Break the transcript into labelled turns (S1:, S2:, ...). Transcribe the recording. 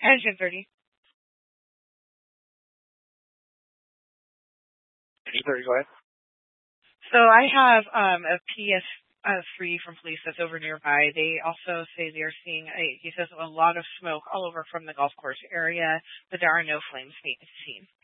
S1: Engine 30.
S2: Sorry, go ahead.
S1: So I have a PS three from police that's over nearby. They also say they're seeing he says a lot of smoke all over from the golf course area, but there are no flames being seen.